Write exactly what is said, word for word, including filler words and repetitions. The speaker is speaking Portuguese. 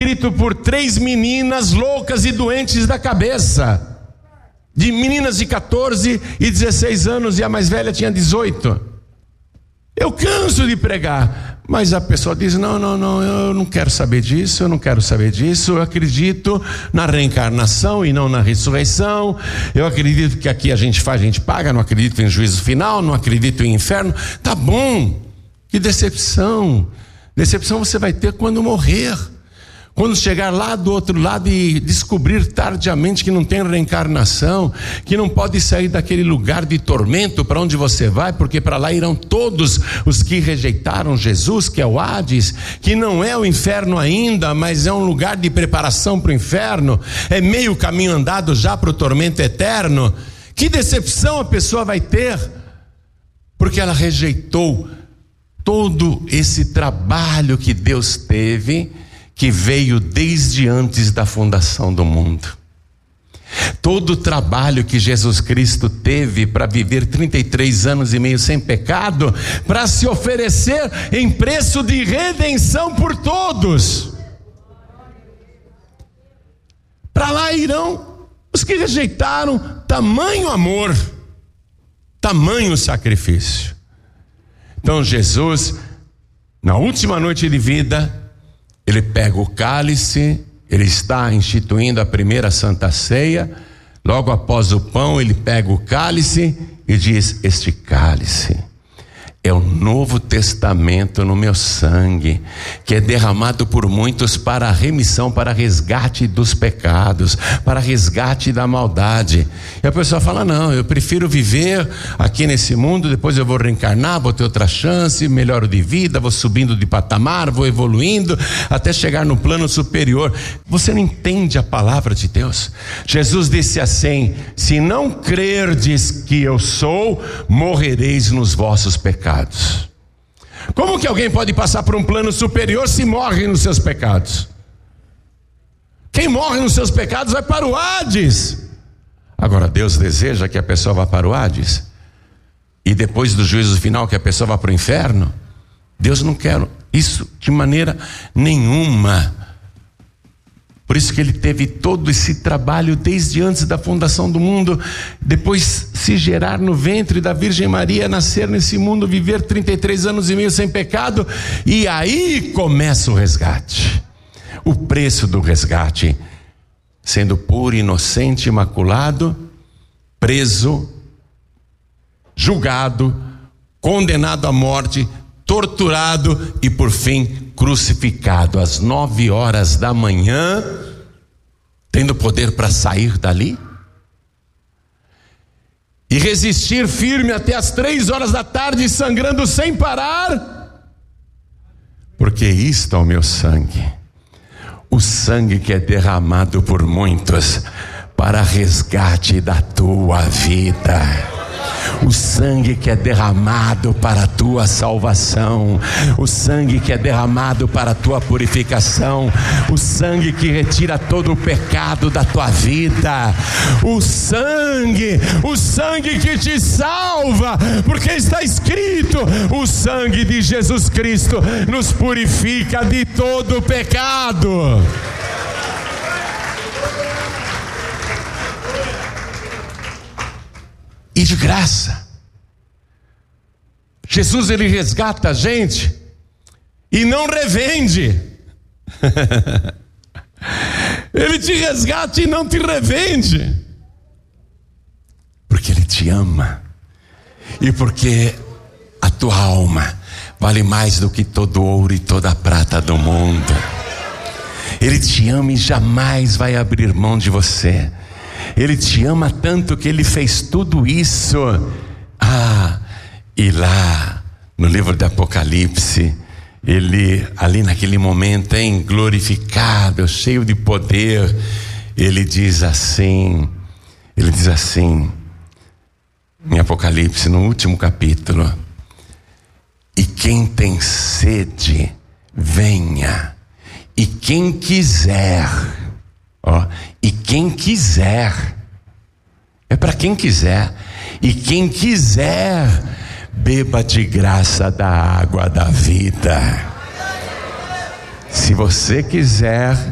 escrito por três meninas loucas e doentes da cabeça, de meninas de catorze e dezesseis anos, e a mais velha tinha dezoito. Eu canso de pregar, mas a pessoa diz: não, não, não, eu não quero saber disso, eu não quero saber disso, eu acredito na reencarnação e não na ressurreição, eu acredito que aqui a gente faz, a gente paga, não acredito em juízo final, não acredito em inferno. Tá bom, que decepção, decepção você vai ter quando morrer, quando chegar lá do outro lado e descobrir tardiamente que não tem reencarnação, que não pode sair daquele lugar de tormento para onde você vai, porque para lá irão todos os que rejeitaram Jesus, que é o Hades, que não é o inferno ainda, mas é um lugar de preparação para o inferno, é meio caminho andado já para o tormento eterno. Que decepção a pessoa vai ter, porque ela rejeitou todo esse trabalho que Deus teve, que veio desde antes da fundação do mundo. Todo o trabalho que Jesus Cristo teve para viver trinta e três anos e meio sem pecado, para se oferecer em preço de redenção por todos. Para lá irão os que rejeitaram tamanho amor, tamanho sacrifício. Então Jesus, na última noite de vida, ele pega o cálice, ele está instituindo a primeira Santa Ceia. Logo após o pão, ele pega o cálice e diz: este cálice é o Novo Testamento no meu sangue, que é derramado por muitos para a remissão, para resgate dos pecados, para resgate da maldade. E a pessoa fala: não, eu prefiro viver aqui nesse mundo, depois eu vou reencarnar, vou ter outra chance, melhoro de vida, vou subindo de patamar, vou evoluindo até chegar no plano superior. Você não entende a palavra de Deus. Jesus disse assim: se não crerdes que eu sou, morrereis nos vossos pecados. Como que alguém pode passar por um plano superior se morre nos seus pecados? Quem morre nos seus pecados vai para o Hades. Agora Deus deseja que a pessoa vá para o Hades e depois do juízo final que a pessoa vá para o inferno? Deus não quer isso de maneira nenhuma. Por isso que ele teve todo esse trabalho desde antes da fundação do mundo, depois se gerar no ventre da Virgem Maria, nascer nesse mundo, viver trinta e três anos e meio sem pecado, e aí começa o resgate. O preço do resgate, sendo puro, inocente, imaculado, preso, julgado, condenado à morte, torturado e por fim crucificado às nove horas da manhã, tendo poder para sair dali e resistir firme até as três horas da tarde, sangrando sem parar, porque isto é o meu sangue, o sangue que é derramado por muitos para resgate da tua vida. O sangue que é derramado para a tua salvação, o sangue que é derramado para a tua purificação, o sangue que retira todo o pecado da tua vida, o sangue, o sangue que te salva, porque está escrito: o sangue de Jesus Cristo nos purifica de todo o pecado. E de graça. Jesus, ele resgata a gente e não revende. Ele te resgata e não te revende, porque ele te ama e porque a tua alma vale mais do que todo ouro e toda a prata do mundo. Ele te ama e jamais vai abrir mão de você. Ele te ama tanto que ele fez tudo isso. Ah, e lá no livro de Apocalipse, ele ali naquele momento, hein, glorificado, cheio de poder, ele diz assim, ele diz assim, em Apocalipse, no último capítulo: e quem tem sede, venha, e quem quiser, ó, e quem quiser, é para quem quiser, e quem quiser, beba de graça da água da vida. Se você quiser